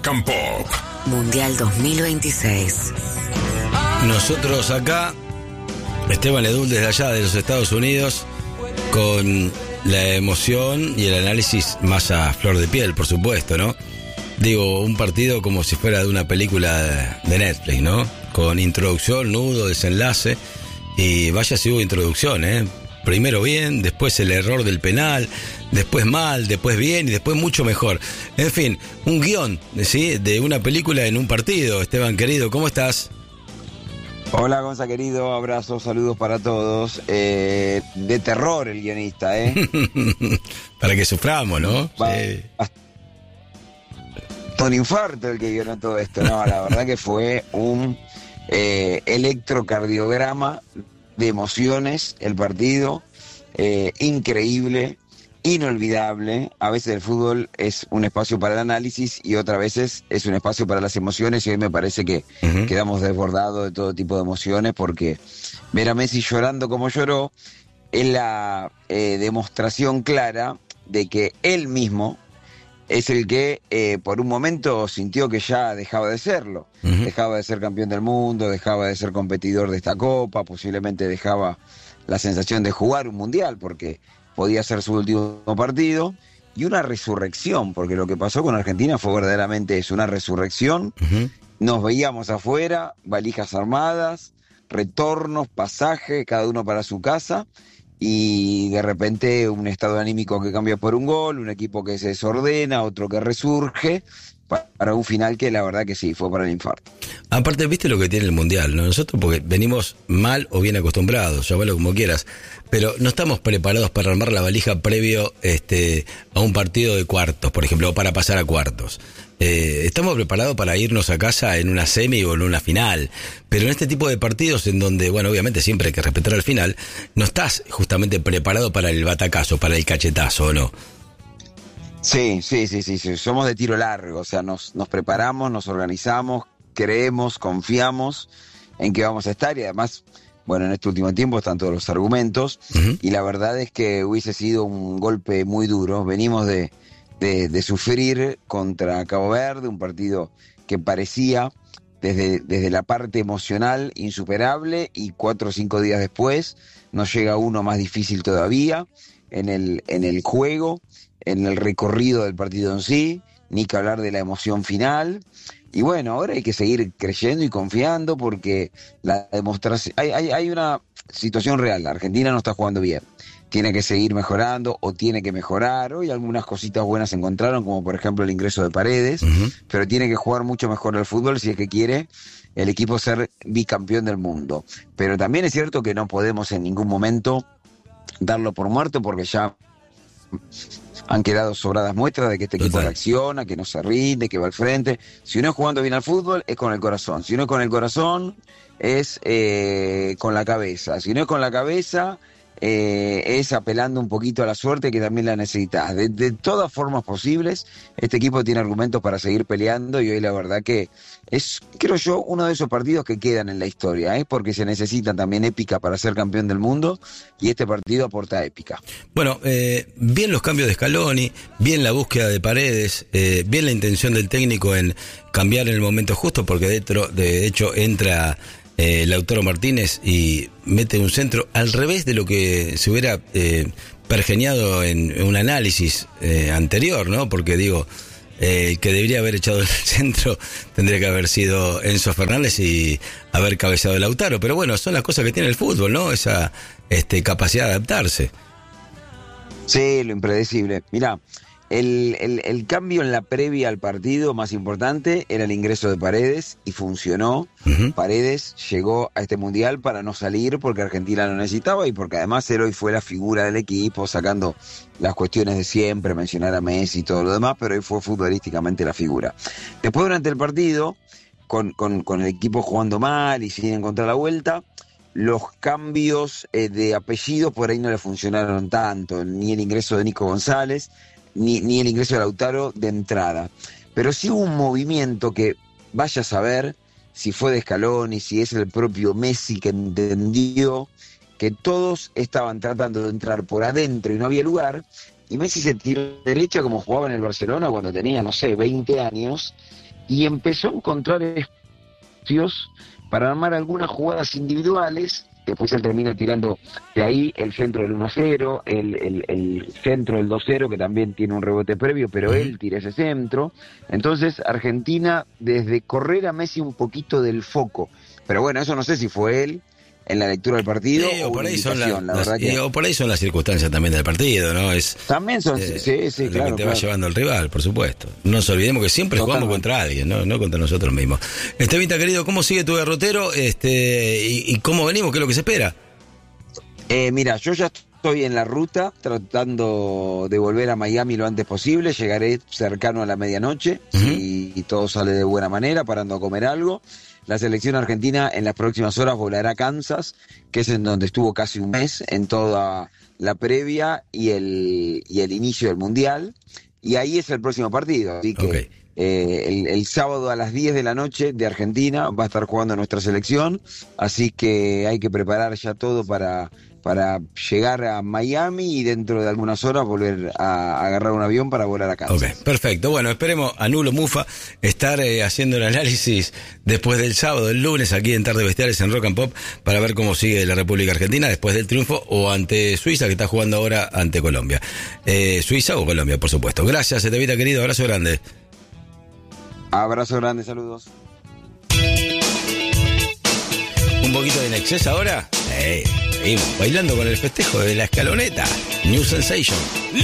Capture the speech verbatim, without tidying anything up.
Rock and Pop. Mundial dos mil veintiséis. Nosotros acá, Esteban Edul desde allá de los Estados Unidos, con la emoción y el análisis más a flor de piel, por supuesto, ¿no? Digo, un partido como si fuera de una película de Netflix, ¿no? Con introducción, nudo, desenlace, y vaya si hubo introducción, ¿eh? Primero bien, después el error del penal, después mal, después bien y después mucho mejor. En fin, un guión, ¿sí? De una película en un partido. Esteban, querido, ¿cómo estás? Hola, Gonza, querido, abrazos, saludos para todos. Eh, de terror el guionista, ¿eh? Para que suframos, ¿no? Va, Sí. Hasta un infarto el que guionó todo esto. No, la verdad que fue un eh, electrocardiograma de emociones el partido, eh, increíble, inolvidable. A veces el fútbol es un espacio para el análisis y otras veces es un espacio para las emociones, y hoy me parece que uh-huh. quedamos desbordados de todo tipo de emociones, porque ver a Messi llorando como lloró es la eh, demostración clara de que él mismo es el que eh, por un momento sintió que ya dejaba de serlo. Uh-huh. Dejaba de ser campeón del mundo, dejaba de ser competidor de esta copa, posiblemente dejaba la sensación de jugar un mundial, porque podía ser su último partido, y una resurrección, porque lo que pasó con Argentina fue verdaderamente eso, una resurrección. Uh-huh. Nos veíamos afuera, valijas armadas, retornos, pasaje, cada uno para su casa, y de repente un estado anímico que cambia por un gol, un equipo que se desordena, otro que resurge, para un final que la verdad que sí, fue para el infarto. Aparte, viste lo que tiene el Mundial, ¿no? Nosotros porque venimos mal o bien acostumbrados, llámalo como quieras, pero no estamos preparados para armar la valija previo este, a un partido de cuartos, por ejemplo, o para pasar a cuartos. Eh, estamos preparados para irnos a casa en una semi o en una final, pero en este tipo de partidos en donde, bueno, obviamente siempre hay que respetar el final, no estás justamente preparado para el batacazo, para el cachetazo, ¿o no? Sí, sí, sí, sí, sí, somos de tiro largo, o sea, nos, nos preparamos, nos organizamos, creemos, confiamos en que vamos a estar, y además, bueno, en este último tiempo están todos los argumentos, uh-huh. y la verdad es que hubiese sido un golpe muy duro. Venimos de, de, de sufrir contra Cabo Verde, un partido que parecía desde, desde la parte emocional insuperable, y cuatro o cinco días después nos llega uno más difícil todavía en el, en el juego, en el recorrido del partido en sí, ni que hablar de la emoción final. Y bueno, ahora hay que seguir creyendo y confiando, porque la demostración, hay, hay, hay una situación real. La Argentina no está jugando bien, tiene que seguir mejorando o tiene que mejorar. Hoy algunas cositas buenas se encontraron, como por ejemplo el ingreso de Paredes, uh-huh. pero tiene que jugar mucho mejor al fútbol si es que quiere el equipo ser bicampeón del mundo. Pero también es cierto que no podemos en ningún momento darlo por muerto, porque ya han quedado sobradas muestras de que este equipo Total. reacciona, que no se rinde, que va al frente. Si uno es jugando bien al fútbol, es con el corazón. Si uno es con el corazón, es eh, con la cabeza. Si no es con la cabeza, eh, es apelando un poquito a la suerte, que también la necesitas. De, de todas formas posibles, este equipo tiene argumentos para seguir peleando, y hoy la verdad que es, creo yo, uno de esos partidos que quedan en la historia, ¿eh? Porque se necesita también épica para ser campeón del mundo, y este partido aporta épica. Bueno, eh, bien los cambios de Scaloni, bien la búsqueda de Paredes, eh, bien la intención del técnico en cambiar en el momento justo, porque dentro, de hecho entra eh, Lautaro Martínez y mete un centro al revés de lo que se hubiera eh, pergeñado en, en un análisis eh, anterior, ¿no? Porque digo, el eh, que debería haber echado el centro tendría que haber sido Enzo Fernández y haber cabeceado Lautaro. Pero bueno, son las cosas que tiene el fútbol, ¿no? Esa este, capacidad de adaptarse. Sí, lo impredecible. Mirá, el, el, el cambio en la previa al partido más importante era el ingreso de Paredes, y funcionó. Uh-huh. Paredes llegó a este mundial para no salir, porque Argentina lo necesitaba, y porque además él hoy fue la figura del equipo, sacando las cuestiones de siempre, mencionar a Messi y todo lo demás, pero hoy fue futbolísticamente la figura. Después, durante el partido, con, con, con el equipo jugando mal y sin encontrar la vuelta, los cambios eh, de apellidos por ahí no le funcionaron tanto, ni el ingreso de Nico González, ni, ni el ingreso de Lautaro de entrada. Pero sí hubo un movimiento que, vaya a saber si fue de Scaloni, si es el propio Messi que entendió que todos estaban tratando de entrar por adentro y no había lugar, y Messi se tiró derecha como jugaba en el Barcelona cuando tenía, no sé, veinte años, y empezó a encontrar espacios para armar algunas jugadas individuales. Después él termina tirando de ahí el centro del uno a cero, el, el, el centro del dos a cero, que también tiene un rebote previo, pero uh-huh. él tira ese centro. Entonces Argentina, desde correr a Messi un poquito del foco, pero bueno, eso no sé si fue él en la lectura del partido sí, o, o por ahí son la, la las, verdad que... o por ahí son las circunstancias también del partido, ¿no? Es también son, eh, sí, sí, lo claro, que te claro. va llevando el rival, por supuesto. No nos olvidemos que siempre Totalmente. jugamos contra alguien, ¿no? No contra nosotros mismos. Estevita, querido, ¿cómo sigue tu derrotero? Este, y, y cómo venimos? ¿Qué es lo que se espera? Eh, mira, yo ya estoy en la ruta tratando de volver a Miami lo antes posible. Llegaré cercano a la medianoche uh-huh. y, y todo sale de buena manera, parando a comer algo. La selección argentina en las próximas horas volará a Kansas, que es en donde estuvo casi un mes en toda la previa y el, y el inicio del Mundial. Y ahí es el próximo partido. Así que okay. eh, el, el sábado a las diez de la noche de Argentina va a estar jugando nuestra selección. Así que hay que preparar ya todo para... para llegar a Miami y dentro de algunas horas volver a, a agarrar un avión para volar a Kansas. Ok, perfecto. Bueno, esperemos a Nulo Mufa estar eh, haciendo el análisis después del sábado, el lunes, aquí en Tarde Bestiales en Rock and Pop, para ver cómo sigue la República Argentina después del triunfo o ante Suiza, que está jugando ahora ante Colombia. Eh, Suiza o Colombia, por supuesto. Gracias, Estevita, querido. Abrazo grande. Abrazo grande, saludos. Un poquito de Nexés ahora. Hey. Seguimos bailando con el festejo de la escaloneta. New Sensation.